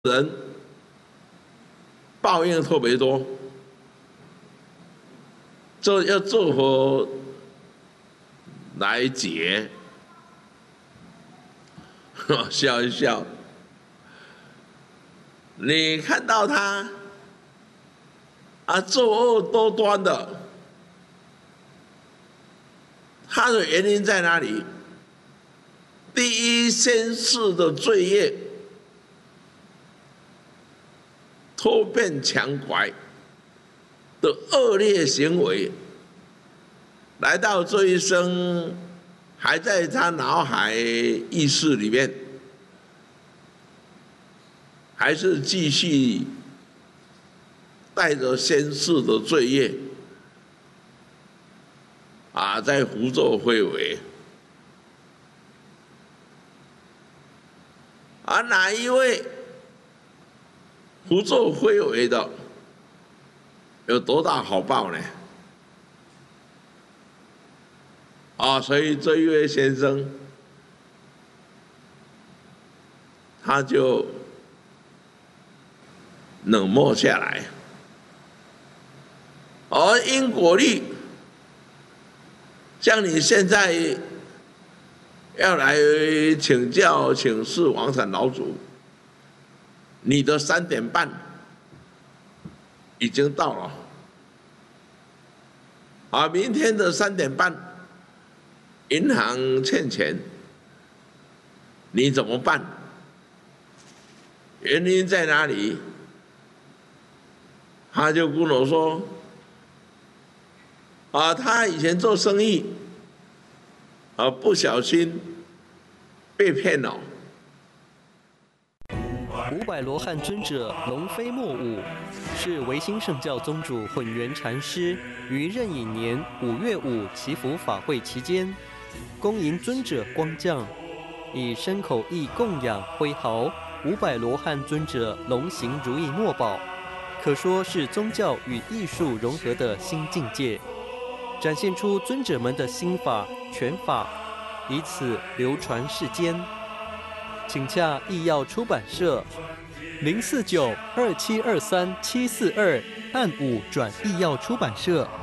人报应特别多，这要做何来解？笑一笑，你看到他作恶多端的，他的原因在哪里？第一，先世的罪业偷骗抢拐的恶劣行为，来到这一生，还在他脑海意识里面，还是继续带着先世的罪业在胡作非为。哪一位胡作非为的有多大好报呢？所以这一位先生，他就冷漠下来。而因果律，像你现在要来请教请示王产老祖，你的3点半已经到了，明天的3点半，银行欠钱，你怎么办？原因在哪里？他就跟我说，他以前做生意，不小心被骗了。 500罗汉尊者龙飞莫舞，是维新圣教宗主混元禅师于壬寅年5月5祈福法会期间，恭迎尊者光降，以身口意供养挥毫500罗汉尊者龙行如意墨宝，可说是宗教与艺术融合的新境界，展现出尊者们的心法拳法，以此流传世间。请洽艺耀出版社049-2723-742，按5转艺耀出版社。